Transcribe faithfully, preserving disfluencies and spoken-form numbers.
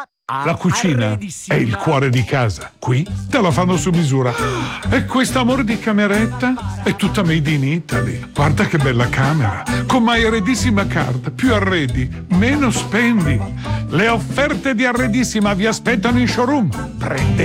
La cucina è il cuore di casa. Qui te la fanno su misura. E questo amore di cameretta è tutta made in Italy. Guarda che bella camera. Con My Arredissima Card. Più arredi, meno spendi. Le offerte di Arredissima vi aspettano in showroom. Prende